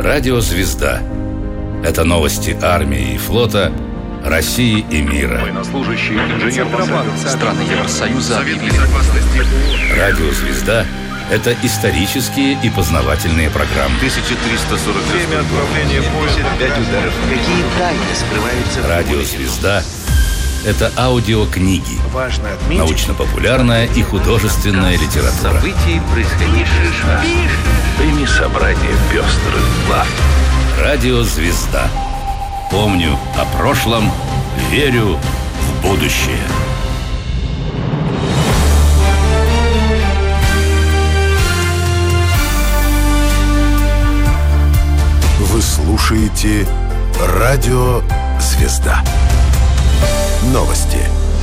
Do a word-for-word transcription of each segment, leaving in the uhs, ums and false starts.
Радио «Звезда». Это новости армии и флота, России и мира. Военнослужащие, инженер страны Евросоюза объявили. Радио «Звезда» — это исторические и познавательные программы. тысяча триста сорок время отправления поезда. пять ударов. Какие тайны скрываются? Радио «Звезда» — это аудиокниги, Важно отметить, научно-популярная и художественная литература. Событий, происходивших в Прими собрание пестрых глав. Радио «Звезда». Помню о прошлом, верю в будущее. Вы слушаете Радио «Звезда». Новости.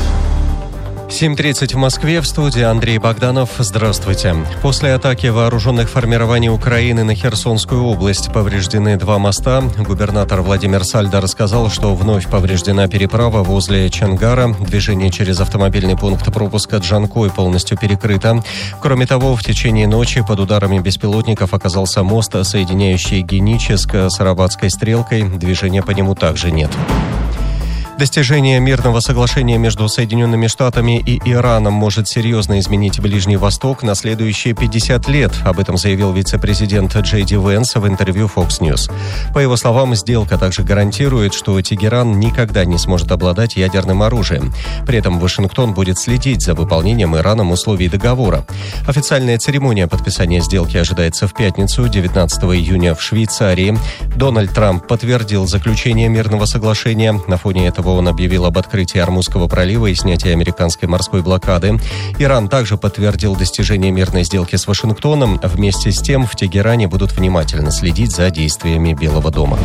семь тридцать в Москве, в студии Андрей Богданов. Здравствуйте. После атаки вооруженных формирований Украины на Херсонскую область повреждены два моста. Губернатор Владимир Сальдо рассказал, что вновь повреждена переправа возле Чонгара. Движение через автомобильный пункт пропуска Джанкой полностью перекрыто. Кроме того, в течение ночи под ударами беспилотников оказался мост, соединяющий Геническ с Арабатской стрелкой. Движения по нему также нет. Достижение мирного соглашения между Соединенными Штатами и Ираном может серьезно изменить Ближний Восток на следующие пятьдесят лет. Об этом заявил вице-президент Джей Ди Вэнс в интервью Fox News. По его словам, сделка также гарантирует, что Тегеран никогда не сможет обладать ядерным оружием. При этом Вашингтон будет следить за выполнением Ираном условий договора. Официальная церемония подписания сделки ожидается в пятницу, девятнадцатого июня, в Швейцарии. Дональд Трамп подтвердил заключение мирного соглашения. На фоне этого он объявил об открытии Ормузского пролива и снятии американской морской блокады. Иран также подтвердил достижение мирной сделки с Вашингтоном. Вместе с тем в Тегеране будут внимательно следить за действиями Белого дома.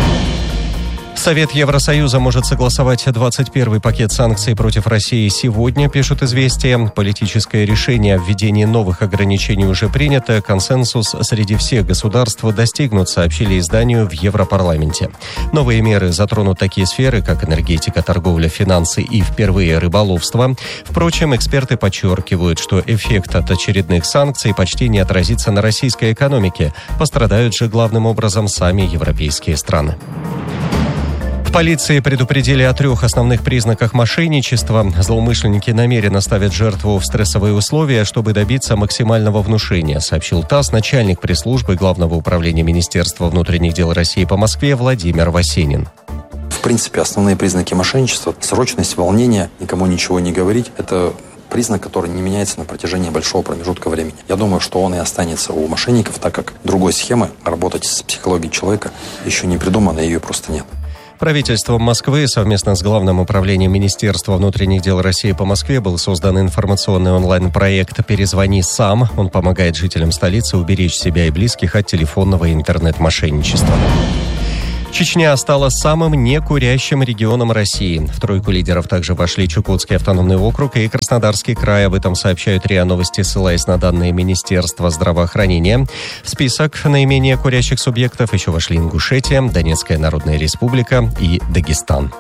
Совет Евросоюза может согласовать двадцать первый пакет санкций против России сегодня, пишут «Известия». Политическое решение о введении новых ограничений уже принято. Консенсус среди всех государств достигнут, сообщили изданию в Европарламенте. Новые меры затронут такие сферы, как энергетика, торговля, финансы и впервые рыболовство. Впрочем, эксперты подчеркивают, что эффект от очередных санкций почти не отразится на российской экономике. Пострадают же главным образом сами европейские страны. В полиции предупредили о трех основных признаках мошенничества. Злоумышленники намеренно ставят жертву в стрессовые условия, чтобы добиться максимального внушения, сообщил ТАСС начальник пресс-службы Главного управления Министерства внутренних дел России по Москве Владимир Васенин. В принципе, основные признаки мошенничества – срочность, волнение, никому ничего не говорить – это признак, который не меняется на протяжении большого промежутка времени. Я думаю, что он и останется у мошенников, так как другой схемы работать с психологией человека еще не придумано, ее просто нет. Правительством Москвы совместно с Главным управлением Министерства внутренних дел России по Москве был создан информационный онлайн-проект «Перезвони сам». Он помогает жителям столицы уберечь себя и близких от телефонного и интернет-мошенничества. Чечня стала самым некурящим регионом России. В тройку лидеров также вошли Чукотский автономный округ и Краснодарский край. Об этом сообщают РИА Новости, ссылаясь на данные Министерства здравоохранения. В список наименее курящих субъектов еще вошли Ингушетия, Донецкая Народная Республика и Дагестан.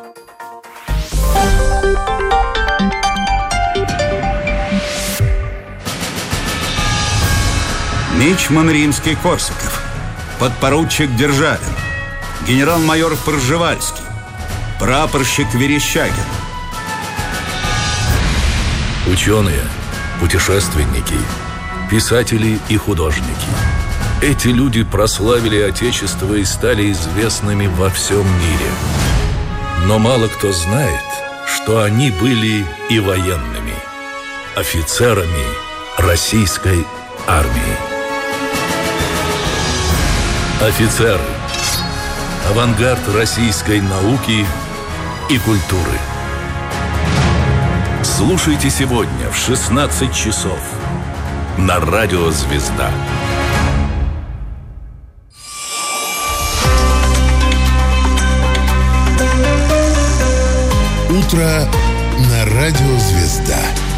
Мичман Римский-Корсаков, подпоручик Державин, генерал-майор Пржевальский, прапорщик Верещагин. Ученые, путешественники, писатели и художники. Эти люди прославили Отечество и стали известными во всем мире. Но мало кто знает, что они были и военными, офицерами российской армии. Офицеры – авангард российской науки и культуры. Слушайте сегодня в шестнадцать часов на Радио «Звезда». Утро на Радио «Звезда».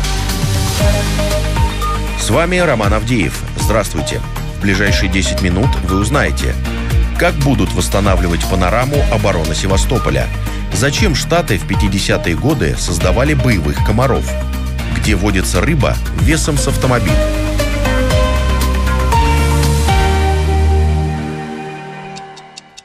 С вами Роман Авдеев. Здравствуйте. В ближайшие десять минут вы узнаете, как будут восстанавливать панораму обороны Севастополя, зачем Штаты в пятидесятые годы создавали боевых комаров, где водится рыба весом с автомобиль.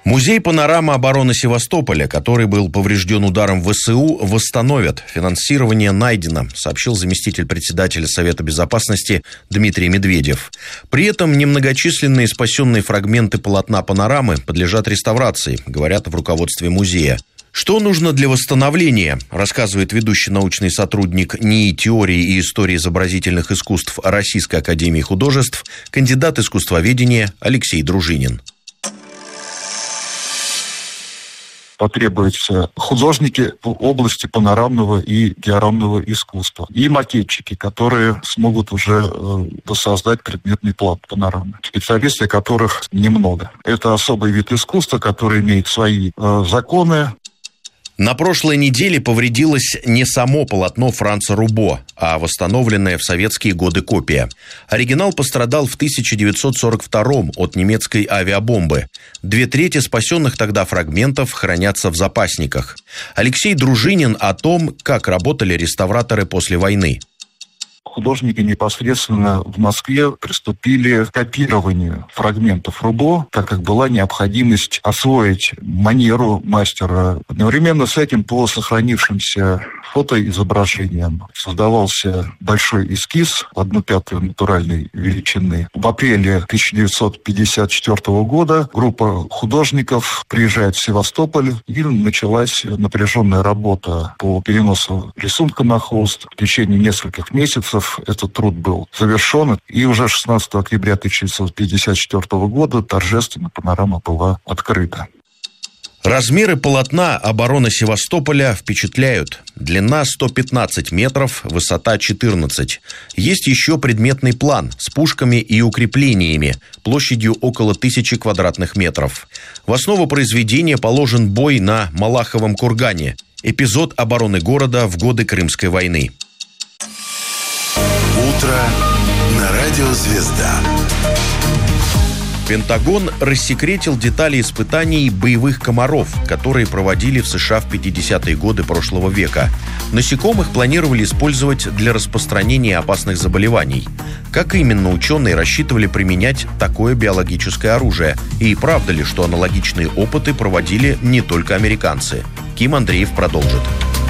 Музей «Панорама обороны Севастополя», который был поврежден ударом ВСУ, восстановят. Финансирование найдено, сообщил заместитель председателя Совета Безопасности Дмитрий Медведев. При этом немногочисленные спасенные фрагменты полотна «Панорамы» подлежат реставрации, говорят в руководстве музея. Что нужно для восстановления, рассказывает ведущий научный сотрудник НИИ теории и истории изобразительных искусств Российской академии художеств, кандидат искусствоведения Алексей Дружинин. Потребуются художники в области панорамного и диорамного искусства. И макетчики, которые смогут уже э, воссоздать предметный план панорамы. Специалисты, которых немного. Это особый вид искусства, который имеет свои э, законы. На прошлой неделе повредилось не само полотно Франца Рубо, а восстановленная в советские годы копия. Оригинал пострадал в тысяча девятьсот сорок втором от немецкой авиабомбы. Две трети спасенных тогда фрагментов хранятся в запасниках. Алексей Дружинин о том, как работали реставраторы после войны. Художники непосредственно в Москве приступили к копированию фрагментов Рубо, так как была необходимость освоить манеру мастера. Одновременно с этим по сохранившимся фотоизображениям создавался большой эскиз в одну пятую натуральной величины. В апреле тысяча девятьсот пятьдесят четвёртого года группа художников приезжает в Севастополь, и началась напряженная работа по переносу рисунка на холст. В течение нескольких месяцев этот труд был завершен, и уже шестнадцатого октября тысяча девятьсот пятьдесят четвёртого года торжественно панорама была открыта. Размеры полотна обороны Севастополя впечатляют. Длина сто пятнадцать метров, высота четырнадцать. Есть еще предметный план с пушками и укреплениями, площадью около тысячи квадратных метров. В основу произведения положен бой на Малаховом кургане, эпизод обороны города в годы Крымской войны. Утро на радио «Звезда». Пентагон рассекретил детали испытаний боевых комаров, которые проводили в США в пятидесятые годы прошлого века. Насекомых планировали использовать для распространения опасных заболеваний. Как именно ученые рассчитывали применять такое биологическое оружие? И правда ли, что аналогичные опыты проводили не только американцы? Ким Андреев продолжит.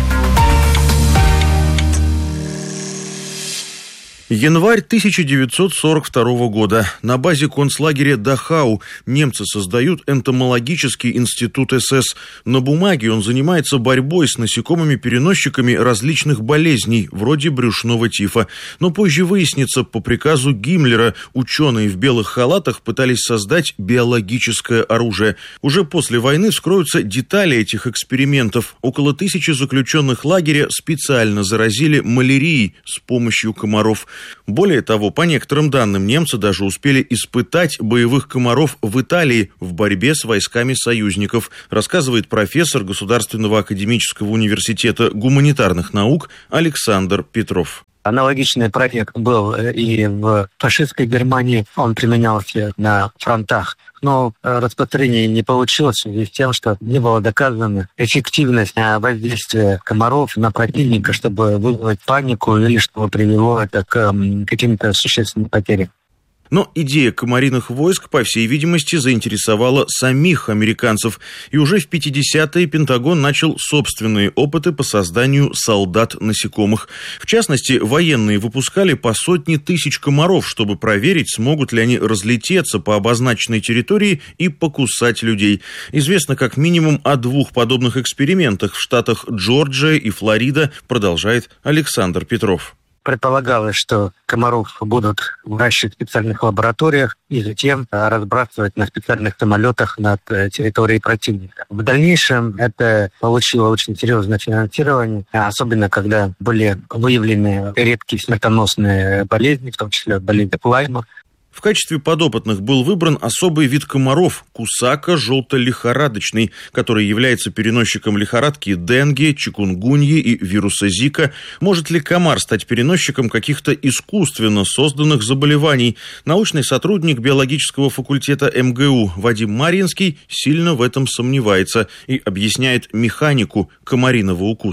Январь тысяча девятьсот сорок второго года. На базе концлагеря Дахау немцы создают энтомологический институт эс эс. На бумаге он занимается борьбой с насекомыми-переносчиками различных болезней, вроде брюшного тифа. Но позже выяснится, по приказу Гиммлера ученые в белых халатах пытались создать биологическое оружие. Уже после войны вскроются детали этих экспериментов. Около тысячи заключенных лагеря специально заразили малярией с помощью комаров. Более того, по некоторым данным, немцы даже успели испытать боевых комаров в Италии в борьбе с войсками союзников, рассказывает профессор Государственного академического университета гуманитарных наук Александр Петров. Аналогичный проект был и в фашистской Германии, он применялся на фронтах. Но распространение не получилось в связи с тем, что не было доказана эффективность воздействия комаров на противника, чтобы вызвать панику или чтобы привело это к каким-то существенным потерям. Но идея комариных войск, по всей видимости, заинтересовала самих американцев. И уже в пятидесятые Пентагон начал собственные опыты по созданию солдат-насекомых. В частности, военные выпускали по сотне тысяч комаров, чтобы проверить, смогут ли они разлететься по обозначенной территории и покусать людей. Известно как минимум о двух подобных экспериментах в штатах Джорджия и Флорида, продолжает Александр Петров. Предполагалось, что комаров будут выращивать в специальных лабораториях и затем разбрасывать на специальных самолетах над территорией противника. В дальнейшем это получило очень серьезное финансирование, особенно когда были выявлены редкие смертоносные болезни, в том числе болезнь Лайма. В качестве подопытных был выбран особый вид комаров – кусака желто-лихорадочный, который является переносчиком лихорадки денге, чикунгуньи и вируса Зика. Может ли комар стать переносчиком каких-то искусственно созданных заболеваний? Научный сотрудник биологического факультета эм гэ у Вадим Марьинский сильно в этом сомневается и объясняет механику комариного укуса.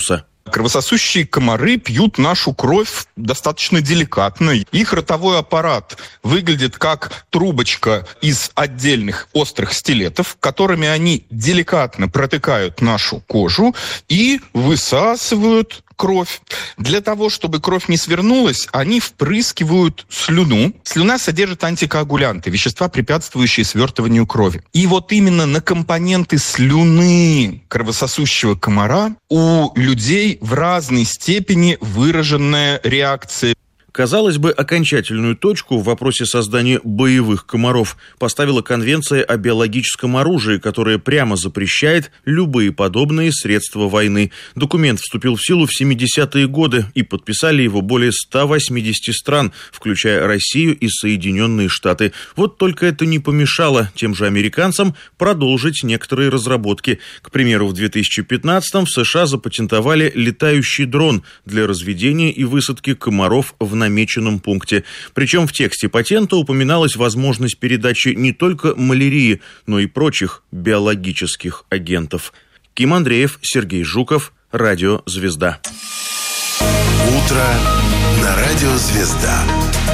Кровососущие комары пьют нашу кровь достаточно деликатно. Их ротовой аппарат выглядит как трубочка из отдельных острых стилетов, которыми они деликатно протыкают нашу кожу и высасывают кровь. Для того, чтобы кровь не свернулась, они впрыскивают слюну. Слюна содержит антикоагулянты, вещества, препятствующие свертыванию крови. И вот именно на компоненты слюны кровососущего комара у людей в разной степени выраженная реакция. Казалось бы, окончательную точку в вопросе создания боевых комаров поставила Конвенция о биологическом оружии, которая прямо запрещает любые подобные средства войны. Документ вступил в силу в семидесятые годы, и подписали его более ста восьмидесяти стран, включая Россию и Соединенные Штаты. Вот только это не помешало тем же американцам продолжить некоторые разработки. К примеру, в две тысячи пятнадцатом в США запатентовали летающий дрон для разведения и высадки комаров в намеченном пункте. Причем в тексте патента упоминалась возможность передачи не только малярии, но и прочих биологических агентов. Ким Андреев, Сергей Жуков, Радио «Звезда». Утро на Радио «Звезда».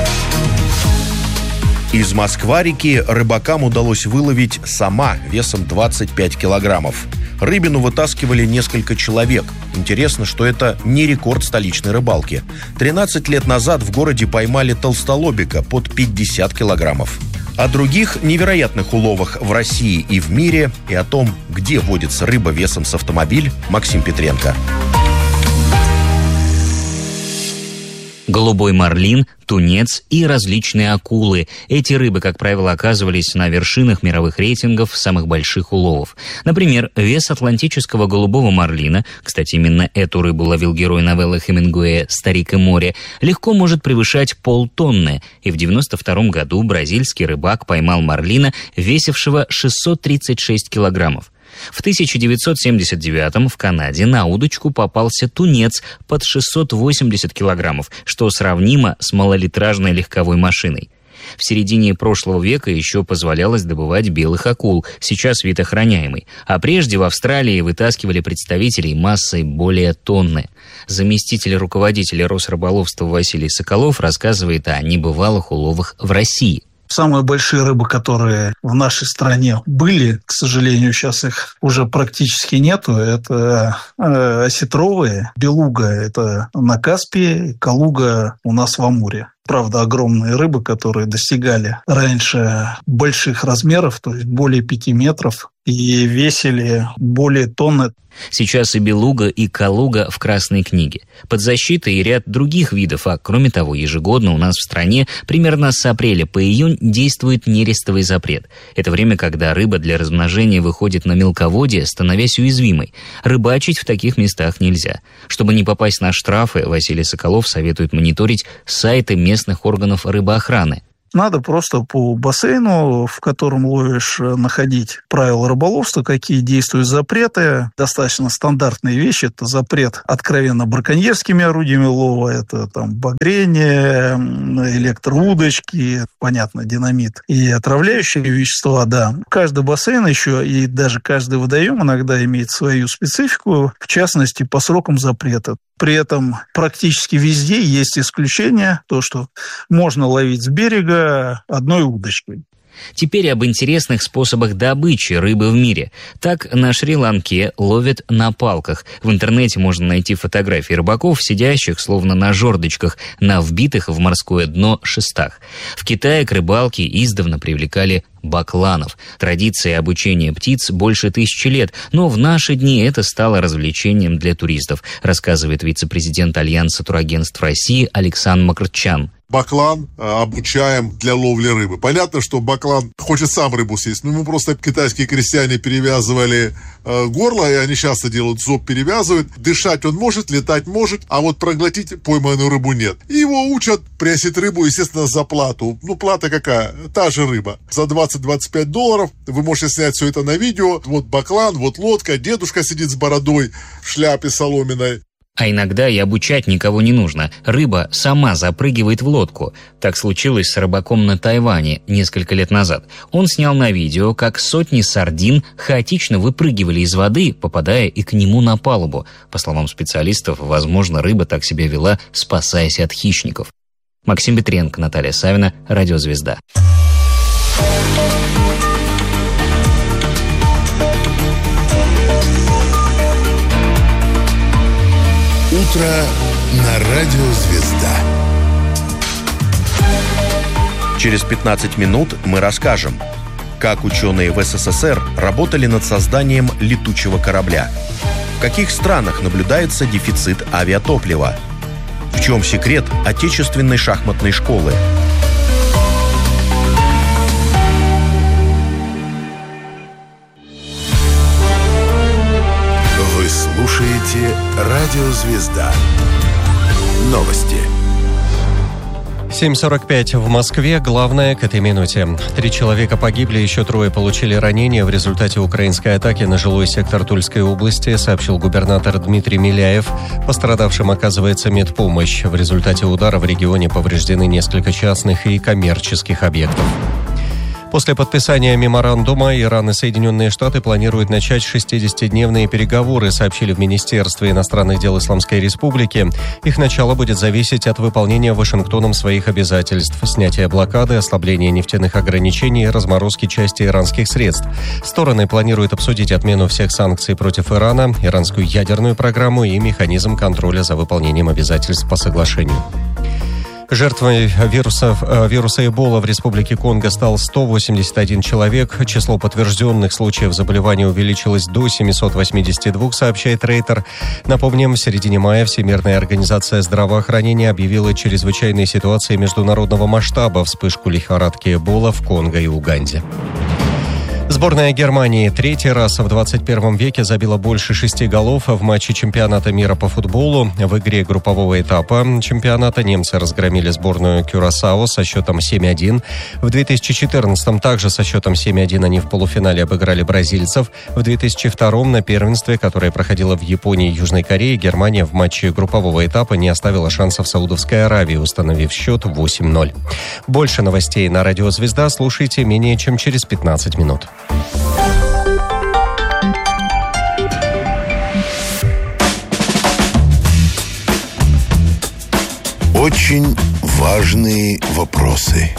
Из Москва-реки рыбакам удалось выловить сама весом двадцать пять килограммов. Рыбину вытаскивали несколько человек. Интересно, что это не рекорд столичной рыбалки. тринадцать лет назад в городе поймали толстолобика под пятьдесят килограммов. О других невероятных уловах в России и в мире и о том, где водится рыба весом с автомобиль, Максим Петренко. Голубой марлин, тунец и различные акулы. Эти рыбы, как правило, оказывались на вершинах мировых рейтингов самых больших уловов. Например, вес атлантического голубого марлина, кстати, именно эту рыбу ловил герой новеллы Хемингуэя «Старик и море», легко может превышать полтонны. И в девяносто втором году бразильский рыбак поймал марлина, весившего шестьсот тридцать шесть килограммов. В тысяча девятьсот семьдесят девятом в Канаде на удочку попался тунец под шестьсот восемьдесят килограммов, что сравнимо с малолитражной легковой машиной. В середине прошлого века еще позволялось добывать белых акул, сейчас вид охраняемый. А прежде в Австралии вытаскивали представителей массой более тонны. Заместитель руководителя Росрыболовства Василий Соколов рассказывает о небывалых уловах в России. Самые большие рыбы, которые в нашей стране были, к сожалению, сейчас их уже практически нету, это э, осетровые, белуга – это на Каспии, калуга у нас в Амуре. Правда, огромные рыбы, которые достигали раньше больших размеров, то есть более пяти метров, и весили более тонны. Сейчас и белуга, и калуга в Красной книге. Под защитой и ряд других видов, а кроме того, ежегодно у нас в стране примерно с апреля по июнь действует нерестовый запрет. Это время, когда рыба для размножения выходит на мелководье, становясь уязвимой. Рыбачить в таких местах нельзя. Чтобы не попасть на штрафы, Василий Соколов советует мониторить сайты местных органов рыбоохраны. Надо просто по бассейну, в котором ловишь, находить правила рыболовства, какие действуют запреты. Достаточно стандартные вещи. Это запрет откровенно браконьерскими орудиями лова, это там багрение, электроудочки, понятно, динамит и отравляющие вещества, да. Каждый бассейн еще и даже каждый водоем иногда имеет свою специфику, в частности, по срокам запрета. При этом практически везде есть исключения, то, что можно ловить с берега одной удочкой. Теперь об интересных способах добычи рыбы в мире. Так, на Шри-Ланке ловят на палках. В интернете можно найти фотографии рыбаков, сидящих, словно на жердочках, на вбитых в морское дно шестах. В Китае к рыбалке издавна привлекали бакланов. Традиция обучения птиц больше тысячи лет, но в наши дни это стало развлечением для туристов, рассказывает вице-президент Альянса турагентств России Александр Макрчан. Баклан обучаем для ловли рыбы. Понятно, что баклан хочет сам рыбу съесть, но ему просто китайские крестьяне перевязывали э, горло, и они часто делают, зоб перевязывают. Дышать он может, летать может, а вот проглотить пойманную рыбу нет. И его учат прясить рыбу, естественно, за плату. Ну, плата какая? Та же рыба. За двадцать-двадцать пять долларов вы можете снять все это на видео. Вот баклан, вот лодка, дедушка сидит с бородой в шляпе соломенной. А иногда и обучать никого не нужно. Рыба сама запрыгивает в лодку. Так случилось с рыбаком на Тайване несколько лет назад. Он снял на видео, как сотни сардин хаотично выпрыгивали из воды, попадая и к нему на палубу. По словам специалистов, возможно, рыба так себя вела, спасаясь от хищников. Максим Петренко, Наталья Савина, Радиозвезда. Утро на Радио Звезда. Через пятнадцать минут мы расскажем, как ученые в СССР работали над созданием летучего корабля, в каких странах наблюдается дефицит авиатоплива, в чем секрет отечественной шахматной школы. Вы слушаете Радио Звезда. Новости. семь сорок пять в Москве. Главное к этой минуте. Три человека погибли, еще трое получили ранения в результате украинской атаки на жилой сектор Тульской области, сообщил губернатор Дмитрий Миляев. Пострадавшим оказывается медпомощь. В результате удара в регионе повреждены несколько частных и коммерческих объектов. После подписания меморандума Иран и Соединенные Штаты планируют начать шестидесятидневные переговоры, сообщили в Министерстве иностранных дел Исламской Республики. Их начало будет зависеть от выполнения Вашингтоном своих обязательств, снятия блокады, ослабления нефтяных ограничений и разморозки части иранских средств. Стороны планируют обсудить отмену всех санкций против Ирана, иранскую ядерную программу и механизм контроля за выполнением обязательств по соглашению. Жертвой вируса, вируса Эбола в Республике Конго стал сто восемьдесят один человек. Число подтвержденных случаев заболевания увеличилось до семьсот восемьдесят два, сообщает Рейтер. Напомним, в середине мая Всемирная организация здравоохранения объявила чрезвычайные ситуации международного масштаба вспышку лихорадки Эбола в Конго и Уганде. Сборная Германии третий раз в двадцать первом веке забила больше шести голов в матче чемпионата мира по футболу. В игре группового этапа чемпионата немцы разгромили сборную Кюрасао со счетом семь один. В две тысячи четырнадцатом также со счетом семь один они в полуфинале обыграли бразильцев. В две тысячи втором на первенстве, которое проходило в Японии и Южной Корее, Германия в матче группового этапа не оставила шансов Саудовской Аравии, установив счет восемь ноль. Больше новостей на Радио Звезда слушайте менее чем через пятнадцать минут. Очень важные вопросы.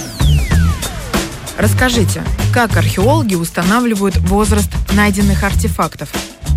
Расскажите, как археологи устанавливают возраст найденных артефактов?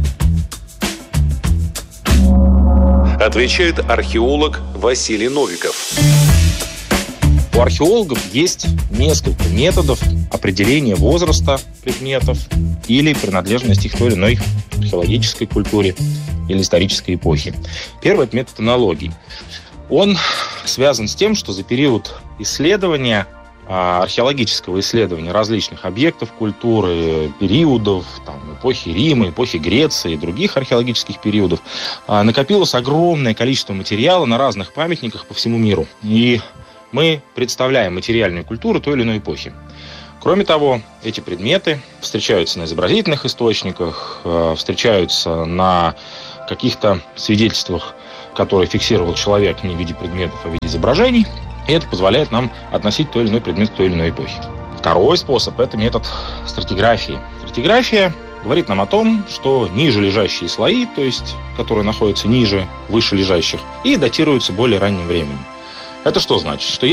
Отвечает археолог Василий Новиков. У археологов есть несколько методов определения возраста предметов или принадлежности их к той или иной археологической культуре или исторической эпохи. Первый – это метод аналогий. Он связан с тем, что за период исследования, археологического исследования различных объектов культуры, периодов, там, эпохи Рима, эпохи Греции и других археологических периодов, накопилось огромное количество материала на разных памятниках по всему миру. И мы представляем материальную культуру той или иной эпохи. Кроме того, эти предметы встречаются на изобразительных источниках, встречаются на каких-то свидетельствах, которые фиксировал человек не в виде предметов, а в виде изображений. И это позволяет нам относить той или иной предмет к той или иной эпохе. Второй способ – это метод стратиграфии. Стратиграфия говорит нам о том, что ниже лежащие слои, то есть которые находятся ниже выше лежащих, и датируются более ранним временем. Это что значит? Что